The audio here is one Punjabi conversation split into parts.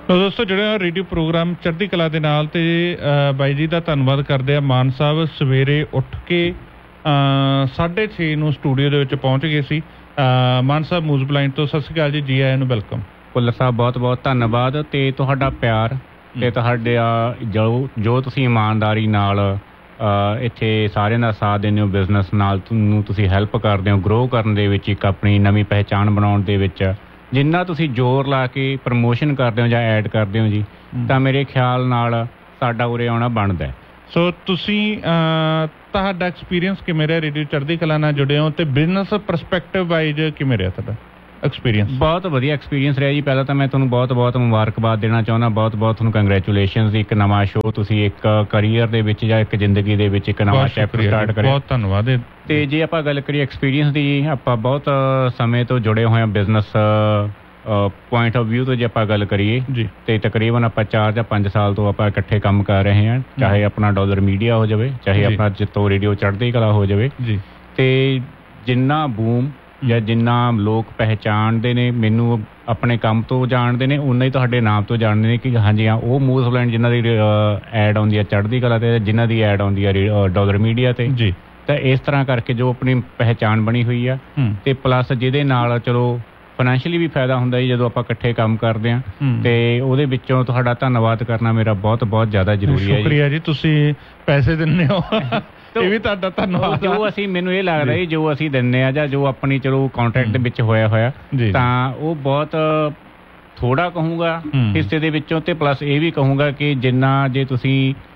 ਦੋਸਤੋ ਜਿਹੜਾ ਰੇਡੀਓ ਪ੍ਰੋਗਰਾਮ ਚੜ੍ਹਦੀ ਕਲਾ ਦੇ ਨਾਲ ਤੇ ਬਾਈ ਜੀ ਦਾ ਧੰਨਵਾਦ ਕਰਦੇ ਆ। ਮਾਨ ਸਾਹਿਬ ਸਵੇਰੇ ਉੱਠ ਕੇ 6:30 ਨੂੰ ਸਟੂਡੀਓ ਦੇ ਵਿੱਚ ਪਹੁੰਚ ਗਏ ਸੀ। ਮਾਨ ਸਾਹਿਬ ਮੂਜ਼ ਬਲਾਈਂਡ ਤੋਂ, ਸਤਿ ਸ਼੍ਰੀ ਅਕਾਲ ਜੀ, ਜੀ ਆਇਆਂ ਨੂੰ, ਵੈਲਕਮ। ਭੁੱਲਰ ਸਾਹਿਬ ਬਹੁਤ ਬਹੁਤ ਧੰਨਵਾਦ ਤੇ ਤੁਹਾਡਾ ਪਿਆਰ ਤੇ ਤੁਹਾਡੇ ਜੋ ਤੁਸੀਂ ਇਮਾਨਦਾਰੀ ਨਾਲ ਇੱਥੇ ਸਾਰਿਆਂ ਦਾ ਸਾਥ ਦਿੰਦੇ ਹੋ, ਬਿਜ਼ਨਸ ਨਾਲ ਨੂੰ ਤੁਸੀਂ ਹੈਲਪ ਕਰਦੇ ਹੋ ਗਰੋ ਕਰਨ ਦੇ ਵਿੱਚ, ਇੱਕ ਆਪਣੀ ਨਵੀਂ ਪਹਿਚਾਣ ਬਣਾਉਣ ਦੇ ਵਿੱਚ ਜਿੰਨਾ ਤੁਸੀਂ ਜ਼ੋਰ ਲਾ ਕੇ ਪ੍ਰਮੋਸ਼ਨ ਕਰਦੇ ਹੋ ਜਾਂ ਐਡ ਕਰਦੇ ਹੋ ਜੀ, ਤਾਂ ਮੇਰੇ ਖਿਆਲ ਨਾਲ ਸਾਡਾ ਉਰੇ ਆਉਣਾ ਬਣਦਾ। ਸੋ ਤੁਸੀਂ ਤੁਹਾਡਾ ਐਕਸਪੀਰੀਅੰਸ ਕਿਵੇਂ ਰਿਹਾ ਰੇਡੀਓ ਚੜ੍ਹਦੀ ਕਲਾ ਨਾਲ ਜੁੜੇ ਹੋ ਤੇ ਬਿਜ਼ਨਸ ਪਰਸਪੈਕਟਿਵ ਵਾਈਜ਼ ਕਿਵੇਂ ਰਿਹਾ ਤੁਹਾਡਾ ਐਕਸਪੀਰੀਅੰਸ? ਬਹੁਤ ਵਧੀਆ ਐਕਸਪੀਰੀਅੰਸ ਰਿਹਾ ਜੀ। ਪਹਿਲਾਂ ਤਾਂ ਮੈਂ ਤੁਹਾਨੂੰ ਬਹੁਤ ਬਹੁਤ ਮੁਬਾਰਕਬਾਦ ਦੇਣਾ ਚਾਹੁੰਦਾ, ਬਹੁਤ ਬਹੁਤ ਤੁਹਾਨੂੰ ਕੰਗਰੈਚੁਲੇਸ਼ਨਸ। ਇੱਕ ਨਵਾਂ ਸ਼ੋਅ ਤੁਸੀਂ ਇੱਕ ਕਰੀਅਰ ਦੇ ਵਿੱਚ ਜਾਂ ਇੱਕ ਜ਼ਿੰਦਗੀ ਦੇ ਵਿੱਚ ਇੱਕ ਨਵਾਂ ਚੈਪਟਰ ਸਟਾਰਟ ਕਰਿਆ, ਬਹੁਤ ਧੰਨਵਾਦ। ਤੇ ਜੇ ਆਪਾਂ ਗੱਲ ਕਰੀਏ ਐਕਸਪੀਰੀਅੰਸ ਦੀ, ਆਪਾਂ ਬਹੁਤ ਸਮੇਂ ਤੋਂ ਜੁੜੇ ਹੋਏ ਹਾਂ ਬਿਜ਼ਨਸ ਪੁਆਇੰਟ ਆਫ ਵਿਊ ਤੋਂ। ਜੇ ਆਪਾਂ ਗੱਲ ਕਰੀਏ ਜੀ ਤੇ ਤਕਰੀਬਨ ਆਪਾਂ 4 ਜਾਂ 5 ਸਾਲ ਤੋਂ ਆਪਾਂ ਇਕੱਠੇ ਕੰਮ ਕਰ ਰਹੇ ਹਾਂ, ਚਾਹੇ ਆਪਣਾ ਡਾਲਰ ਮੀਡੀਆ ਹੋ ਜਾਵੇ, ਚਾਹੇ ਆਪਣਾ ਜਿੱਤੋਂ ਰੇਡੀਓ ਚੜ੍ਹਦੀ ਕਲਾ ਹੋ ਜਾਵੇ ਜੀ। ਤੇ ਜਿੰਨਾ ਬੂਮ ਜਾਂ ਜਿੰਨਾ ਲੋਕ ਪਹਿਚਾਣਦੇ ਨੇ ਮੈਨੂੰ ਆਪਣੇ ਕੰਮ ਤੋਂ ਜਾਣਦੇ ਨੇ, ਉਨਾ ਹੀ ਤੁਹਾਡੇ ਨਾਮ ਤੋਂ ਜਾਣਦੇ ਨੇ ਕਿ ਹਾਂਜੀ ਹਾਂ ਉਹ ਮੂਜ਼ ਬਲਾਈਂਡ ਜਿਨ੍ਹਾਂ ਦੀ ਐਡ ਆਉਂਦੀ ਹੈ ਚੜ੍ਹਦੀ ਕਲਾ ਤੇ, ਜਿਨ੍ਹਾਂ ਦੀ ਐਡ ਆਉਂਦੀ ਹੈ ਡਾਲਰ ਮੀਡੀਆ ਤੇ ਜੀ। ਤਾਂ ਇਸ ਤਰ੍ਹਾਂ ਕਰਕੇ ਜੋ ਆਪਣੀ ਪਹਿਚਾਣ ਬਣੀ ਹੋਈ ਆ, ਤੇ ਪਲੱਸ ਜਿਹਦੇ ਨਾਲ ਚਲੋ ਫਾਈਨੈਂਸ਼ੀਅਲੀ ਵੀ ਫਾਇਦਾ ਹੁੰਦਾ ਜੀ ਜਦੋਂ ਆਪਾਂ ਇਕੱਠੇ ਕੰਮ ਕਰਦੇ ਹਾਂ, ਤੇ ਉਹਦੇ ਵਿੱਚੋਂ ਤੁਹਾਡਾ ਧੰਨਵਾਦ ਕਰਨਾ ਮੇਰਾ ਬਹੁਤ ਬਹੁਤ ਜ਼ਿਆਦਾ ਜ਼ਰੂਰੀ ਹੈ। ਸ਼ੁਕਰੀਆ ਜੀ, ਤੁਸੀਂ ਪੈਸੇ ਦਿੰਦੇ ਹੋ, ਇਹ ਵੀ ਤੁਹਾਡਾ ਧੰਨਵਾਦ। ਜੋ ਅਸੀਂ ਮੈਨੂੰ ਇਹ ਲੱਗਦਾ ਜੀ ਜੋ ਅਸੀਂ ਦਿੰਦੇ ਆ ਜਾਂ ਜੋ ਆਪਣੀ ਚਲੋ ਕੰਟਰੈਕਟ ਦੇ ਵਿੱਚ ਹੋਇਆ ਤਾਂ ਉਹ ਬਹੁਤ ਥੋੜਾ ਕਹੂੰਗਾ ਹਿੱਸੇ ਦੇ ਵਿੱਚੋਂ, ਤੇ ਪਲੱਸ ਇਹ ਵੀ ਕਹੂੰਗਾ ਕਿ ਜਿੰਨਾ ਜੇ ਤੁਸੀਂ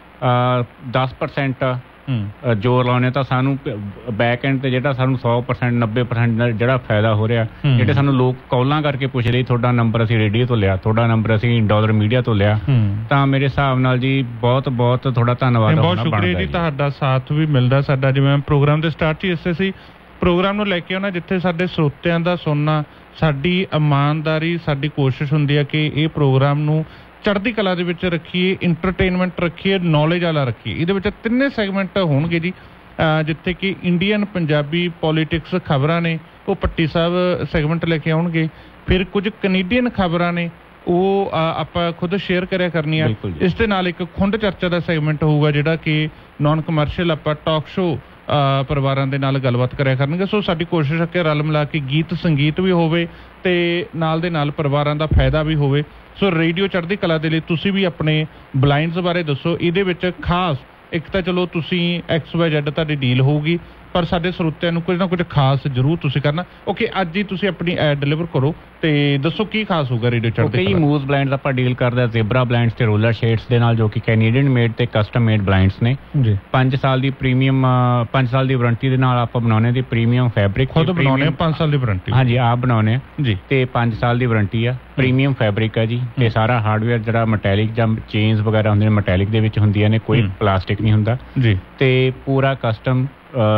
10% ਜ਼ੋਰ ਲਾਉਣੇ ਤਾਂ ਸਾਨੂੰ ਬੈਕ ਐਂਡ ਤੇ ਜਿਹੜਾ ਸਾਨੂੰ 100% 90% ਜਿਹੜਾ ਫਾਇਦਾ ਹੋ ਰਿਹਾ, ਜਿਹੜੇ ਸਾਨੂੰ ਲੋਕ ਕਾਲਾਂ ਕਰਕੇ ਪੁੱਛਦੇ ਤੁਹਾਡਾ ਨੰਬਰ ਅਸੀਂ ਰੇਡੀਓ ਤੋਂ ਲਿਆ, ਤੁਹਾਡਾ ਨੰਬਰ ਅਸੀਂ ਡਾਲਰ ਮੀਡੀਆ ਤੋਂ ਲਿਆ, ਤਾਂ ਮੇਰੇ ਹਿਸਾਬ ਨਾਲ ਜੀ ਬਹੁਤ ਬਹੁਤ ਤੁਹਾਡਾ ਧੰਨਵਾਦ। ਬਹੁਤ ਸ਼ੁਕਰੀਆ ਜੀ, ਤੁਹਾਡਾ ਸਾਥ ਵੀ ਮਿਲਦਾ ਸਾਡਾ। ਜਿਵੇਂ ਪ੍ਰੋਗਰਾਮ ਦੇ ਸਟਾਰਟ 'ਚ ਇਸੇ ਸੀ ਪ੍ਰੋਗਰਾਮ ਨੂੰ ਲੈ ਕੇ ਆਉਣਾ ਜਿੱਥੇ ਸਾਡੇ ਸਰੋਤਿਆਂ ਦਾ ਸੁਣਨਾ ਸਾਡੀ ਇਮਾਨਦਾਰੀ, ਸਾਡੀ ਕੋਸ਼ਿਸ਼ ਹੁੰਦੀ ਹੈ ਕਿ ਇਹ ਪ੍ਰੋਗਰਾਮ ਨੂੰ ਚੜ੍ਹਦੀ ਕਲਾ ਦੇ ਵਿੱਚ ਰੱਖੀਏ, ਇੰਟਰਟੇਨਮੈਂਟ ਰੱਖੀਏ, ਨੌਲੇਜ ਵਾਲਾ ਰੱਖੀਏ। ਇਹਦੇ ਵਿੱਚ 3 ਸੈਗਮੈਂਟ ਹੋਣਗੇ ਜੀ, ਜਿੱਥੇ ਕਿ ਇੰਡੀਅਨ, ਪੰਜਾਬੀ, ਪੋਲੀਟਿਕਸ ਖਬਰਾਂ ਨੇ ਉਹ ਪੱਟੀ ਸਾਹਿਬ ਸੈਗਮੈਂਟ ਲੈ ਕੇ ਆਉਣਗੇ। ਫਿਰ ਕੁਝ ਕੈਨੇਡੀਅਨ ਖਬਰਾਂ ਨੇ ਉਹ ਆਪਾਂ ਖੁਦ ਸ਼ੇਅਰ ਕਰਿਆ ਕਰਨੀਆਂ। ਇਸ ਦੇ ਨਾਲ ਇੱਕ ਖੁੰਡ ਚਰਚਾ ਦਾ ਸੈਗਮੈਂਟ ਹੋਊਗਾ ਜਿਹੜਾ ਕਿ ਨੋਨ ਕਮਰਸ਼ੀਅਲ ਆਪਾਂ ਟਾਕ ਸ਼ੋਅ ਪਰਿਵਾਰਾਂ ਦੇ ਨਾਲ ਗੱਲਬਾਤ ਕਰਿਆ ਕਰਨਗੇ। ਸੋ ਸਾਡੀ ਕੋਸ਼ਿਸ਼ ਹੈ ਕਿ ਰਲ ਮਿਲਾ ਕੇ ਗੀਤ ਸੰਗੀਤ ਵੀ ਹੋਵੇ ਤੇ ਨਾਲ ਦੇ ਨਾਲ ਪਰਿਵਾਰਾਂ ਦਾ ਫਾਇਦਾ ਵੀ ਹੋਵੇ। ਸੋ ਰੇਡੀਓ ਚੜ੍ਹਦੀ ਕਲਾ ਦੇ ਲਈ ਤੁਸੀਂ ਵੀ ਆਪਣੇ ਬਲਾਈਂਡਸ ਬਾਰੇ ਦੱਸੋ। ਇਹਦੇ ਵਿੱਚ ਖਾਸ ਇੱਕ ਤਾਂ ਚਲੋ ਤੁਸੀਂ XYZ ਤੁਹਾਡੀ ਡੀਲ ਹੋਊਗੀ, ਪਰ ਸਾਡੇ ਸਰੋਤਿਆਂ ਨੂੰ ਕੁਝ ਨਾ ਕੁਝ ਖਾਸ ਜ਼ਰੂਰ ਤੁਸੀਂ ਕਰਨਾ। ਓਕੇ, ਅੱਜ ਹੀ ਤੁਸੀਂ ਆਪਣੀ ਐਡ ਡਿਲੀਵਰ ਕਰੋ ਤੇ ਦੱਸੋ ਕੀ ਖਾਸ ਹੋਊਗਾ ਰੇਡੀਓ ਚੜ੍ਹਦੀ ਕਲਾ। ਮੂਜ਼ ਬਲਾਈਂਡਸ ਆਪਾਂ ਡੀਲ ਕਰਦੇ ਜ਼ੇਬਰਾ ਬਲਾਈਂਡਸ ਤੇ ਰੋਲਰ ਸ਼ੇਡਸ ਦੇ ਨਾਲ, ਜੋ ਕਿ ਕੈਨੇਡੀਅਨ ਮੇਡ ਤੇ ਕਸਟਮ ਮੇਡ ਬਲਾਈਂਡਸ ਨੇ ਜੀ। 5 ਸਾਲ ਦੀ ਪ੍ਰੀਮੀਅਮ 5 ਸਾਲ ਦੀ ਵਾਰੰਟੀ ਦੇ ਨਾਲ ਆਪਾਂ ਬਣਾਉਣੇ ਦੀ ਪ੍ਰੀਮੀਅਮ ਫੈਬਰਿਕ ਖੁਦ ਬਣਾਉਣੇ। 5 ਸਾਲ ਦੀ ਵਾਰੰਟੀ ਹਾਂਜੀ ਆਪ ਬਣਾਉਣੇ ਜੀ, ਤੇ 5 ਸਾਲ ਦੀ ਵਾਰੰਟੀ ਆ। ਪ੍ਰੀਮੀਅਮ ਫੈਬਰਿਕ ਹੈ ਜੀ, ਤੇ ਸਾਰਾ ਹਾਰਡਵੇਅਰ ਜਿਹੜਾ ਮੈਟੈਲਿਕ ਜਾਂ ਚੇਨਸ ਵਗੈਰਾ ਹੁੰਦੇ ਨੇ ਮੈਟੈਲਿਕ ਦੇ ਵਿੱਚ ਹੁੰਦੀਆਂ ਨੇ, ਕੋਈ ਪਲਾਸਟਿਕ ਨਹੀਂ ਹੁੰਦਾ ਜੀ। ਤੇ ਪੂਰਾ ਕਸਟਮ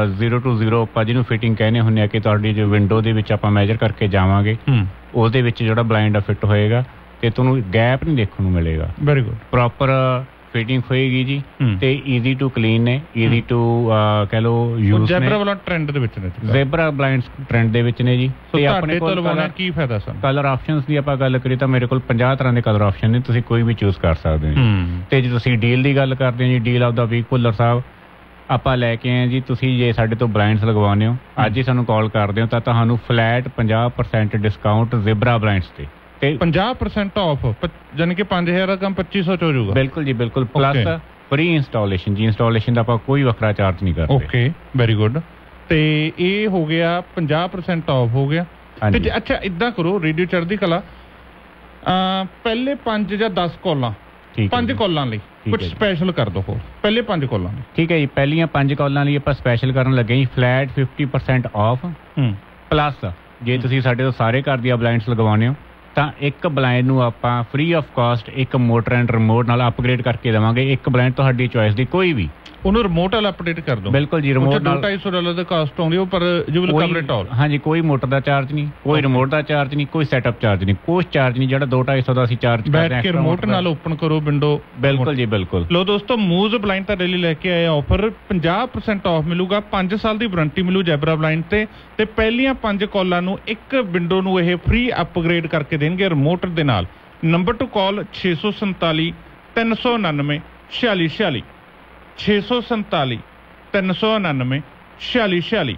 0 to 0 ਆਪਾਂ ਜਿਹਨੂੰ ਫਿਟਿੰਗ ਕਹਿੰਦੇ ਹੁੰਦੇ ਆ ਕਿ ਤੁਹਾਡੀ ਜੋ ਵਿੰਡੋ ਦੇ ਵਿੱਚ ਆਪਾਂ ਮੈਜਰ ਕਰਕੇ ਜਾਵਾਂਗੇ ਉਹਦੇ ਵਿੱਚ ਜਿਹੜਾ ਬਲਾਈਂਡ ਆ ਫਿੱਟ ਹੋਏਗਾ ਤੇ ਤੁਹਾਨੂੰ ਗੈਪ ਨਹੀਂ ਦੇਖਣ ਨੂੰ ਮਿਲੇਗਾ। ਵੈਰੀ ਗੁੱਡ, ਪ੍ਰੋਪਰ ਫਿਟਿੰਗ ਹੋਏਗੀ ਜੀ, ਤੇ ਈਜ਼ੀ ਟੂ ਕਲੀਨ ਨੇ, ਈਜ਼ੀ ਟੂ ਕਹਿ ਲਓ ਯੂਜ਼ ਨੇ। ਜ਼ੈਬਰਾ ਵਾਲਾ ਟ੍ਰੈਂਡ ਦੇ ਵਿੱਚ ਨੇ, ਜ਼ੈਬਰਾ ਬਲਾਈਂਡਸ ਟ੍ਰੈਂਡ ਦੇ ਵਿੱਚ ਨੇ ਜੀ। ਤੇ ਆਪਣੇ ਕੋਲ ਕੀ ਫਾਇਦਾ ਸਾਨੂੰ ਕਲਰ ਆਪਸ਼ਨਸ ਦੀ ਆਪਾਂ ਗੱਲ ਕਰੀਏ ਤਾਂ ਮੇਰੇ ਕੋਲ 50 ਤਰ੍ਹਾਂ ਦੇ ਕਲਰ ਆਪਸ਼ਨ ਨੇ, ਤੁਸੀਂ ਕੋਈ ਵੀ ਚੂਜ਼ ਕਰ ਸਕਦੇ ਹੋ। ਤੇ ਜੇ ਤੁਸੀਂ ਡੀਲ ਦੀ ਗੱਲ ਕਰਦੇ ਹੋ ਜੀ, deal of the week Bhullar ਸਾਹਿਬ ਆਪਾਂ ਲੈ ਕੇ ਆਏ ਜੀ। ਤੁਸੀਂ ਜੇ ਸਾਡੇ ਤੋਂ ਬਲਾਈਂਡਸ ਲਗਵਾਉਂਦੇ ਹੋ, ਅੱਜ ਹੀ ਸਾਨੂੰ ਕਾਲ ਕਰਦੇ ਹੋ ਤਾਂ ਤੁਹਾਨੂੰ ਫਲੈਟ 50% ਡਿਸਕਾਊਂਟ ਜ਼ੇਬਰਾ ਬਲਾਈਂਡਸ ਤੇ 50% ਆਫ, ਯਾਨੀ ਕਿ 5000 ਦਾ ਕੰਮ 2500 ਚ ਹੋ ਜਾਊਗਾ। ਬਿਲਕੁਲ ਜੀ ਬਿਲਕੁਲ, ਪਲੱਸ ਫ੍ਰੀ ਇੰਸਟਾਲੇਸ਼ਨ ਜੀ। ਇੰਸਟਾਲੇਸ਼ਨ ਦਾ ਆਪਾਂ ਕੋਈ ਵੱਖਰਾ ਚਾਰਜ ਨਹੀਂ ਕਰਦੇ। Okay, very good. ਤੇ ਇਹ ਹੋ ਗਿਆ 50% ਆਫ ਹੋ ਗਿਆ। ਤੇ ਅੱਛਾ ਇੱਦਾਂ ਕਰੋ, ਰੇਡੀਓ ਚੜ੍ਹਦੀ ਕਲਾ ਪਹਿਲੇ 5 ਜਾਂ 10 ਕਾਲਾਂ, 5 ਕਾਲਾਂ ਲਈ ਕੁਝ ਸਪੈਸ਼ਲ ਕਰ ਦੋ। ਪਹਿਲੇ 5 ਕਾਲਾਂ ਲਈ ਠੀਕ ਹੈ ਜੀ। ਪਹਿਲੀਆਂ 5 ਕਾਲਾਂ ਲਈ ਆਪਾਂ ਸਪੈਸ਼ਲ ਕਰਨ ਲੱਗੇ ਜੀ ਫਲੈਟ 50% ਆਫ, ਪਲੱਸ ਜੇ ਤੁਸੀਂ ਸਾਡੇ ਤੋਂ ਸਾਰੇ ਘਰ ਦੀਆਂ ਬਲਾਈਂਡਸ ਲਗਵਾਉਂਦੇ ਹੋ ਤਾਂ ਇੱਕ ਬਲਾਈਂਡ ਨੂੰ ਆਪਾਂ ਫ੍ਰੀ ਆਫ ਕਾਸਟ ਇੱਕ ਮੋਟਰ ਐਂਡ ਰਿਮੋਟ ਨਾਲ ਅਪਗ੍ਰੇਡ ਕਰਕੇ ਦੇਵਾਂਗੇ। ਇੱਕ ਬਲਾਈਂਡ ਤੁਹਾਡੀ ਚੋਇਸ ਦੀ ਕੋਈ ਵੀ, ਉਹਨੂੰ ਰਿਮੋਟ ਵਾਲਾ ਅਪਡੇਟ ਕਰ ਦੋ। ਬਿਲਕੁਲ ਜੀ, ਰਿਮੋਟ ਨਾਲ $250 ਦਾ ਕਾਸਟ ਆਉਂਦੀ ਉਹ, ਪਰ ਯੂ ਵਿਲ ਕਵਰ ਇਟ ਆਲ। ਹਾਂਜੀ, ਕੋਈ ਮੋਟਰ ਦਾ ਚਾਰਜ ਨਹੀਂ, ਕੋਈ ਰਿਮੋਟ ਦਾ ਚਾਰਜ ਨਹੀਂ, ਕੋਈ ਸੈਟਅਪ ਚਾਰਜ ਨਹੀਂ, ਕੋਈ ਚਾਰਜ ਨਹੀਂ। ਜਿਹੜਾ 200-250 ਦਾ ਅਸੀਂ ਚਾਰਜ ਕਰਦੇ ਹਾਂ, ਬੈਠ ਕੇ ਰਿਮੋਟ ਨਾਲ ਓਪਨ ਕਰੋ ਵਿੰਡੋ। ਬਿਲਕੁਲ ਜੀ ਬਿਲਕੁਲ। ਲੋ ਦੋਸਤੋ, ਮੂਜ਼ ਬਲਾਈਂਡ ਤੁਹਾਡੇ ਲਈ ਲੈ ਕੇ ਆਏ ਆਫਰ 50% ਆਫ ਮਿਲੂਗਾ, 5 ਸਾਲ ਦੀ ਵਾਰੰਟੀ ਮਿਲੂ ਜ਼ੈਬਰਾ ਬਲਾਈਂਡ ਤੇ ਪਹਿਲੀਆਂ 5 ਕਾਲਾਂ ਨੂੰ ਇੱਕ ਵਿੰਡੋ ਨੂੰ ਇਹ ਫ੍ਰੀ ਅਪਗ੍ਰੇਡ ਕਰਕੇ ਦੇਣਗੇ ਰਿਮੋਟ ਦੇ ਨਾਲ। ਨੰਬਰ ਟੂ ਕਾਲ 647 399 4646 647 399 4646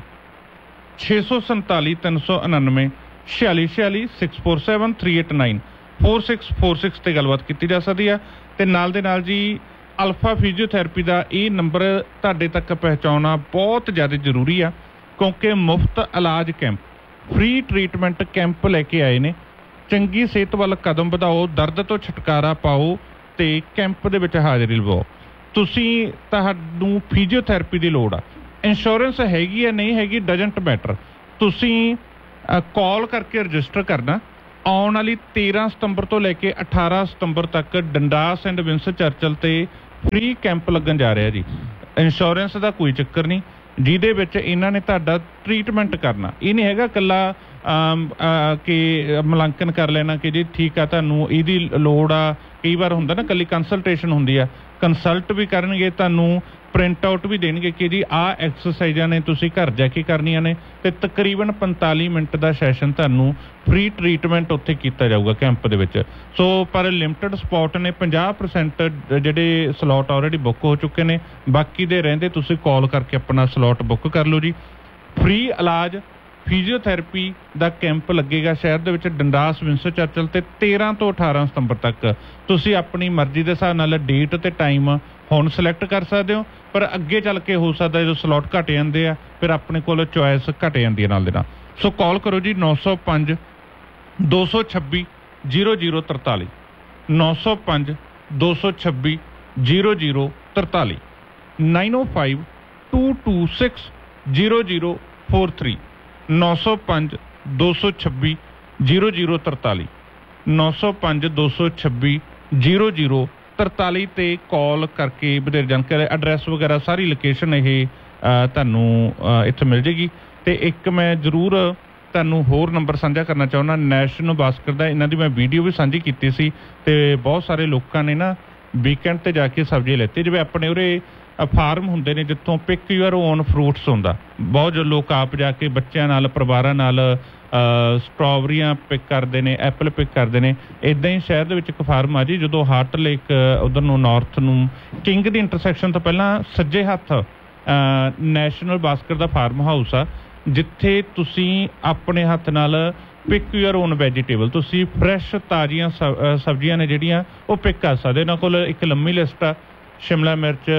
647 399 4646 647 389 4646 ਤੇ ਗੱਲਬਾਤ ਕੀਤੀ ਜਾ ਸਕਦੀ ਆ। ਤੇ ਨਾਲ ਦੇ ਨਾਲ ਜੀ ਅਲਫਾ ਫਿਜ਼ੀਓਥੈਰੇਪੀ ਦਾ ਇਹ ਨੰਬਰ ਤੁਹਾਡੇ ਤੱਕ ਪਹੁੰਚਾਉਣਾ ਬਹੁਤ ਜ਼ਿਆਦਾ ਜ਼ਰੂਰੀ ਆ, ਕਿਉਂਕਿ ਮੁਫਤ ਇਲਾਜ ਕੈਂਪ, ਫ੍ਰੀ ਟ੍ਰੀਟਮੈਂਟ ਕੈਂਪ ਲੈ ਕੇ ਆਏ ਨੇ। ਚੰਗੀ ਸਿਹਤ ਵੱਲ ਕਦਮ ਵਧਾਓ, ਦਰਦ ਤੋਂ ਛੁਟਕਾਰਾ ਪਾਓ ਤੇ ਕੈਂਪ ਦੇ ਵਿੱਚ ਹਾਜ਼ਰੀ ਲਵਾਓ। ਤੁਹਾਨੂੰ ਫਿਜ਼ੀਓਥੈਰੇਪੀ ਦੀ ਲੋੜ ਆ, ਇੰਸ਼ੋਰੈਂਸ ਹੈਗੀ ਆ ਨਹੀਂ ਹੈਗੀ ਡਜੰਟ ਮੈਟਰ, ਤੁਸੀਂ ਕਾਲ ਕਰਕੇ ਰਜਿਸਟਰ ਕਰਨਾ। ਆਉਣ ਵਾਲੀ 13 ਸਤੰਬਰ ਤੋਂ ਲੈ ਕੇ 18 ਸਤੰਬਰ ਤੱਕ ਡੰਡਾਸ ਐਂਡ ਵਿੰਸਟਨ ਚਰਚਲ ਤੇ ਫ੍ਰੀ ਕੈਂਪ ਲੱਗਣ ਜਾ ਰਿਹਾ ਜੀ। ਇੰਸ਼ੋਰੈਂਸ ਦਾ ਕੋਈ ਚੱਕਰ ਨਹੀਂ, ਜਿਹਦੇ ਵਿੱਚ ਇਹਨਾਂ ਨੇ ਤੁਹਾਡਾ ਟ੍ਰੀਟਮੈਂਟ ਕਰਨਾ। ਇਹ ਨਹੀਂ ਹੈਗਾ ਇਕੱਲਾ ਕਿ ਮੁਲਾਂਕਣ ਕਰ ਲੈਣਾ ਕਿ ਜੀ ਠੀਕ ਆ ਤੁਹਾਨੂੰ ਇਹਦੀ ਲੋੜ ਆ। ਕਈ ਵਾਰ ਹੁੰਦਾ ਨਾ ਇਕੱਲੀ ਕੰਸਲਟੇਸ਼ਨ ਹੁੰਦੀ ਆ, ਕੰਸਲਟ ਵੀ ਕਰਨਗੇ, ਤੁਹਾਨੂੰ ਪ੍ਰਿੰਟ ਆਊਟ ਵੀ ਦੇਣਗੇ ਕਿ ਜੀ ਆਹ ਐਕਸਰਸਾਈਜ਼ਾਂ ਨੇ ਤੁਸੀਂ ਘਰ ਜਾ ਕੇ ਕਰਨੀਆਂ ਨੇ, ਤੇ ਤਕਰੀਬਨ 45 ਮਿੰਟ ਦਾ ਸੈਸ਼ਨ ਤੁਹਾਨੂੰ ਫ੍ਰੀ ਟ੍ਰੀਟਮੈਂਟ ਉੱਥੇ ਕੀਤਾ ਜਾਊਗਾ ਕੈਂਪ ਦੇ ਵਿੱਚ। ਸੋ ਪਰ ਲਿਮਟਿਡ ਸਪੌਟ ਨੇ, 50% ਜਿਹੜੇ ਸਲੋਟ ਆਲਰੇਡੀ ਬੁੱਕ ਹੋ ਚੁੱਕੇ ਨੇ, ਬਾਕੀ ਦੇ ਰਹਿੰਦੇ ਤੁਸੀਂ ਕਾਲ ਕਰਕੇ ਆਪਣਾ ਸਲੋਟ ਬੁੱਕ ਕਰ ਲਓ ਜੀ। ਫ੍ਰੀ ਇਲਾਜ ਫਿਜ਼ੀਓਥੈਰੇਪੀ ਦਾ ਕੈਂਪ ਲੱਗੇਗਾ ਸ਼ਹਿਰ ਦੇ ਵਿੱਚ ਡੰਡਾਸ ਵਿੰਸਟਨ ਚਰਚਲ ਤੇ 13 ਤੋਂ 18 ਸਤੰਬਰ ਤੱਕ। ਤੁਸੀਂ ਆਪਣੀ ਮਰਜ਼ੀ ਦੇ ਹਿਸਾਬ ਨਾਲ ਡੇਟ ਤੇ ਟਾਈਮ ਹੁਣ ਸਿਲੈਕਟ ਕਰ ਸਕਦੇ ਹੋ, ਪਰ ਅੱਗੇ ਚੱਲ ਕੇ ਹੋ ਸਕਦਾ ਜਦੋਂ ਸਲੋਟ ਘਟ ਜਾਂਦੇ ਆ ਫਿਰ ਆਪਣੇ ਕੋਲ ਚੋਇਸ ਘਟ ਜਾਂਦੀ ਹੈ ਨਾਲ ਦੇ ਨਾਲ। ਸੋ ਕਾਲ ਕਰੋ ਜੀ 905 226 0043 905 226 0043 905 226 0043 905 226 0043 905 226 0043 ਤੇ ਕਾਲ ਕਰਕੇ ਵਧੇਰੇ ਜਾਣਕਾਰੀ, ਐਡਰੈਸ ਵਗੈਰਾ ਸਾਰੀ ਲੋਕੇਸ਼ਨ ਇਹ ਤੁਹਾਨੂੰ ਇੱਥੇ ਮਿਲ ਜੇਗੀ। ਤੇ ਇੱਕ ਮੈਂ ਜ਼ਰੂਰ ਤੁਹਾਨੂੰ ਹੋਰ ਨੰਬਰ ਸਾਂਝਾ ਕਰਨਾ ਚਾਹੁੰਦਾ ਨੈਸ਼ਨਲ ਬਾਸਕਟ ਦਾ। ਇਹਨਾਂ ਦੀ ਮੈਂ ਵੀਡੀਓ ਵੀ ਸਾਂਝੀ ਕੀਤੀ ਸੀ ਤੇ ਬਹੁਤ ਸਾਰੇ ਲੋਕਾਂ ਨੇ ਨਾ ਵੀਕਐਂਡ ਤੇ ਜਾ ਕੇ ਸਬਜ਼ੀ ਲੈਤੀ। ਜਿਵੇਂ ਆਪਣੇ ਉਰੇ ਫਾਰਮ ਹੁੰਦੇ ਨੇ ਜਿੱਥੋਂ ਪਿਕ ਯੂਅਰ ਓਨ ਫਰੂਟਸ ਹੁੰਦਾ, ਬਹੁਤ ਜੋ ਲੋਕ ਆਪ ਜਾ ਕੇ ਬੱਚਿਆਂ ਨਾਲ ਪਰਿਵਾਰਾਂ ਨਾਲ ਸਟ੍ਰਾਬੇਰੀਆਂ ਪਿਕ ਕਰਦੇ ਨੇ, ਐਪਲ ਪਿਕ ਕਰਦੇ ਨੇ। ਇੱਦਾਂ ਹੀ ਸ਼ਹਿਰ ਦੇ ਵਿੱਚ ਇੱਕ ਫਾਰਮ ਆ ਜੀ, ਜਦੋਂ ਹਾਰਟ ਲੇਕ ਉਧਰ ਨੂੰ ਨਾਰਥ ਨੂੰ ਕਿੰਗ ਦੀ ਇੰਟਰਸੈਕਸ਼ਨ ਤੋਂ ਪਹਿਲਾਂ ਸੱਜੇ ਹੱਥ ਨੈਸ਼ਨਲ ਬਾਸਕਟ ਦਾ ਫਾਰਮ ਹਾਊਸ ਆ, ਜਿੱਥੇ ਤੁਸੀਂ ਆਪਣੇ ਹੱਥ ਨਾਲ ਪਿਕ ਯੂਅਰ ਓਨ ਵੈਜੀਟੇਬਲ, ਤੁਸੀਂ ਫਰੈਸ਼ ਤਾਜ਼ੀਆਂ ਸਬਜ਼ੀਆਂ ਨੇ ਜਿਹੜੀਆਂ ਉਹ ਪਿਕ ਕਰ ਸਕਦੇ। ਇਹਨਾਂ ਕੋਲ ਇੱਕ ਲੰਮੀ ਲਿਸਟ ਆ, ਸ਼ਿਮਲਾ ਮਿਰਚ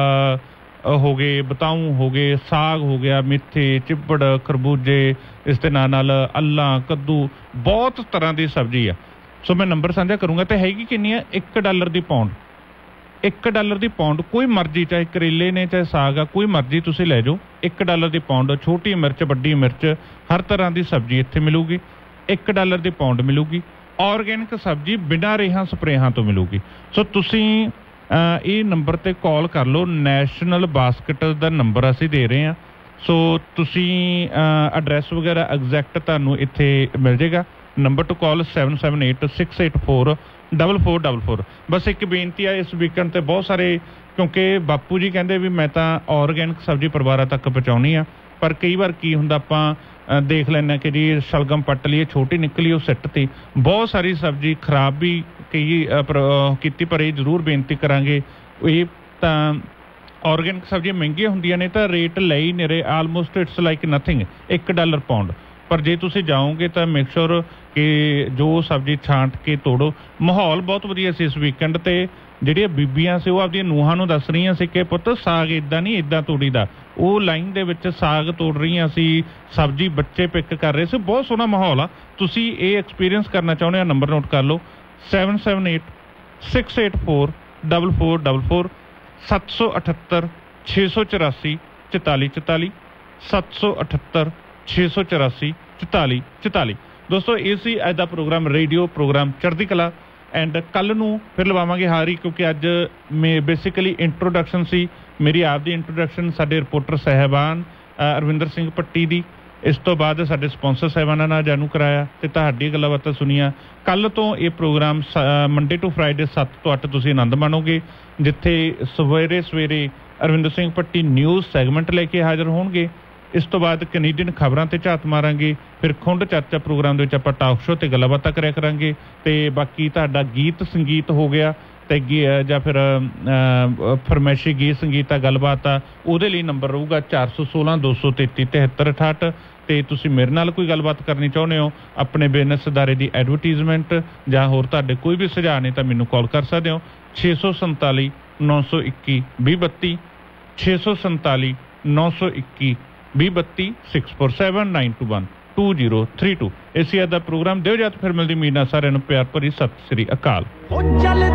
ਹੋ ਗਏ, ਬਤਾਊ ਹੋ ਗਏ, ਸਾਗ ਹੋ ਗਿਆ, ਮੇਥੇ, ਚਿੱਬੜ, ਖਰਬੂਜੇ, ਇਸ ਦੇ ਨਾਲ ਅੱਲਾਂ, ਕੱਦੂ, ਬਹੁਤ ਤਰ੍ਹਾਂ ਦੀ ਸਬਜ਼ੀ ਆ। ਸੋ ਮੈਂ ਨੰਬਰ ਸਾਂਝਾ ਕਰੂੰਗਾ। ਤੇ ਹੈਗੀ ਕਿੰਨੀ ਆ? $1 ਦੀ ਪਾਉਂਡ, $1 ਦੀ ਪਾਉਂਡ। ਕੋਈ ਮਰਜ਼ੀ, ਚਾਹੇ ਕਰੇਲੇ ਨੇ ਚਾਹੇ ਸਾਗ ਆ, ਕੋਈ ਮਰਜ਼ੀ ਤੁਸੀਂ ਲੈ ਜਾਓ। $1 ਦੀ ਪਾਉਂਡ, ਛੋਟੀ ਮਿਰਚ ਵੱਡੀ ਮਿਰਚ ਹਰ ਤਰ੍ਹਾਂ ਦੀ ਸਬਜ਼ੀ ਇੱਥੇ ਮਿਲੂਗੀ। $1 ਦੀ ਪਾਉਂਡ ਮਿਲੂਗੀ। ਆਰਗੈਨਿਕ ਸਬਜ਼ੀ ਬਿਨਾਂ ਰੇਹਾਂ ਸਪਰੇਹਾਂ ਤੋਂ ਮਿਲੂਗੀ। ਸੋ ਤੁਸੀਂ ਇਹ ਨੰਬਰ ਤੇ ਕਾਲ ਕਰ ਲਓ। ਨੈਸ਼ਨਲ ਬਾਸਕਟ ਦਾ ਨੰਬਰ ਅਸੀਂ ਦੇ ਰਹੇ ਹਾਂ। ਸੋ ਤੁਸੀਂ ਐਡਰੈਸ ਵਗੈਰਾ ਐਗਜ਼ੈਕਟ ਤੁਹਾਨੂੰ ਇੱਥੇ ਮਿਲ ਜਾਏਗਾ। ਨੰਬਰ ਟੂ ਕਾਲ 7786844444। ਬਸ ਇੱਕ ਬੇਨਤੀ ਆ, ਇਸ ਵੀਕਐਂਡ ਤੇ ਬਹੁਤ ਸਾਰੇ, ਕਿਉਂਕਿ ਬਾਪੂ ਜੀ ਕਹਿੰਦੇ ਵੀ ਮੈਂ ਤਾਂ ਆਰਗੈਨਿਕ ਸਬਜ਼ੀ ਪਰਿਵਾਰਾਂ ਤੱਕ ਪਹੁੰਚਾਉਣੀ ਆ, ਪਰ ਕਈ ਵਾਰ ਕੀ ਹੁੰਦਾ ਆਪਾਂ ਦੇਖ ਲੈਂਦੇ ਹਾਂ ਕਿ ਜੀ ਸ਼ਲਗਮ ਪੱਟ ਲਈ, ਛੋਟੀ ਨਿਕਲੀ, ਉਹ ਸਿੱਟ ਤੀ। ਬਹੁਤ ਸਾਰੀ ਸਬਜ਼ੀ ਖਰਾਬ ਵੀ ਕਈ ਕੀਤੀ, ਪਰ ਇਹ ਜ਼ਰੂਰ ਬੇਨਤੀ ਕਰਾਂਗੇ, ਇਹ ਤਾਂ ਆਰਗੈਨਿਕ ਸਬਜ਼ੀਆਂ ਮਹਿੰਗੀਆਂ ਹੁੰਦੀਆਂ ਨੇ ਤਾਂ ਰੇਟ ਲੈ ਹੀ ਨਹੀਂ ਰਹੇ। Almost it's like nothing, $1 pound. ਪਰ ਜੇ ਤੁਸੀਂ ਜਾਓਗੇ ਤਾਂ ਮੇਕ ਸ਼ੋਰ ਕਿ ਜੋ ਸਬਜ਼ੀ ਛਾਂਟ ਕੇ ਤੋੜੋ। ਮਾਹੌਲ ਬਹੁਤ ਵਧੀਆ ਸੀ ਇਸ ਵੀਕਐਂਡ ਤੇ। ਜਿਹੜੀਆਂ ਬੀਬੀਆਂ ਸੀ ਉਹ ਆਪਦੀਆਂ ਨੂੰਹਾਂ ਨੂੰ ਦੱਸ ਰਹੀਆਂ ਸੀ ਕਿ ਪੁੱਤ ਸਾਗ ਇੱਦਾਂ ਨਹੀਂ, ਇੱਦਾਂ ਤੋੜੀ ਦਾ। ਉਹ ਲਾਈਨ ਦੇ ਵਿੱਚ ਸਾਗ ਤੋੜ ਰਹੀਆਂ ਸੀ, ਸਬਜ਼ੀ ਬੱਚੇ ਪਿਕ ਕਰ ਰਹੇ ਸੀ। ਬਹੁਤ ਸੋਹਣਾ ਮਾਹੌਲ ਆ। ਤੁਸੀਂ ਇਹ ਐਕਸਪੀਰੀਅੰਸ ਕਰਨਾ ਚਾਹੁੰਦੇ ਆ, ਨੰਬਰ ਨੋਟ ਕਰ ਲਓ 7786844444 778 684 4444 778 684 4444। ਦੋਸਤੋ ਇਹ ਸੀ ਅੱਜ ਦਾ ਪ੍ਰੋਗਰਾਮ, ਰੇਡੀਓ ਪ੍ਰੋਗਰਾਮ ਚੜ੍ਹਦੀ ਕਲਾ। ਐਂਡ ਕੱਲ੍ਹ ਨੂੰ ਫਿਰ ਲਵਾਵਾਂਗੇ ਹਾਰੀ, ਕਿਉਂਕਿ ਅੱਜ ਬੇਸਿਕਲੀ ਇੰਟਰੋਡਕਸ਼ਨ ਸੀ, ਮੇਰੀ ਆਪ ਦੀ ਇੰਟਰੋਡਕਸ਼ਨ, ਸਾਡੇ ਰਿਪੋਰਟਰ ਸਾਹਿਬਾਨ ਅਰਵਿੰਦਰ ਸਿੰਘ ਪੱਟੀ ਦੀ। ਇਸ ਤੋਂ ਬਾਅਦ ਸਾਡੇ ਸਪਾਂਸਰ ਸਾਹਿਬਾਨਾਂ ਨਾਲ ਜਾਣੂ ਕਰਾਇਆ ਤੇ ਤੁਹਾਡੀ ਗੱਲਾਂ ਬਾਤਾਂ ਸੁਣੀਆਂ। ਕੱਲ੍ਹ ਤੋਂ ਇਹ ਪ੍ਰੋਗਰਾਮ ਮੰਡੇ ਟੂ ਫਰਾਈਡੇ 7 ਤੋਂ 8 ਤੁਸੀਂ ਆਨੰਦ ਮਾਣੋਗੇ, ਜਿੱਥੇ ਸਵੇਰੇ ਅਰਵਿੰਦਰ ਸਿੰਘ ਪੱਟੀ ਨਿਊਜ਼ ਸੈਗਮੈਂਟ ਲੈ ਕੇ ਹਾਜ਼ਰ ਹੋਣਗੇ ਇਸ ਤੋਂ ਬਾਅਦ ਕੈਨੇਡੀਅਨ ਖਬਰਾਂ ਤੇ ਝਾਤ ਮਾਰਾਂਗੇ। ਫਿਰ ਖੁੰਡ ਚਰਚਾ ਪ੍ਰੋਗਰਾਮ ਦੇ ਵਿੱਚ ਆਪਾਂ ਟਾਕ ਸ਼ੋਅ ਤੇ ਗੱਲਾਂ ਬਾਤਾਂ ਕਰਿਆ ਕਰਾਂਗੇ। ਤੇ ਬਾਕੀ ਤੁਹਾਡਾ ਗੀਤ ਸੰਗੀਤ ਹੋ ਗਿਆ ਤੇ ਜਾਂ ਫਿਰ ਫਰਮੈਸ਼ੀ ਗੀਤ ਸੰਗੀਤ ਆ ਗੱਲਬਾਤ ਆ, ਉਹਦੇ ਲਈ ਨੰਬਰ ਰਹੂਗਾ 416 233 7368। ਤੇ ਤੁਸੀਂ ਮੇਰੇ ਨਾਲ ਕੋਈ ਗੱਲਬਾਤ ਕਰਨੀ ਚਾਹੁੰਦੇ ਹੋ, ਆਪਣੇ ਬਿਜ਼ਨਸ ਅਦਾਰੇ ਦੀ ਐਡਵਰਟੀਜ਼ਮੈਂਟ ਜਾਂ ਹੋਰ ਤੁਹਾਡੇ ਕੋਈ ਵੀ ਸੁਝਾਅ ਨੇ ਤਾਂ ਮੈਨੂੰ ਕਾਲ ਕਰ ਸਕਦੇ ਹੋ 647 921 2032 647 921 2032 647 921 2032। ਇਸੇ ਦਾ ਪ੍ਰੋਗਰਾਮ ਦਿਓ ਜਾਂ ਫਿਰ ਮਿਲਦੀ ਮੀਨਾ ਸਾਰਿਆਂ ਨੂੰ ਪਿਆਰ ਭਰੀ ਸਤਿ ਸ੍ਰੀ ਅਕਾਲ।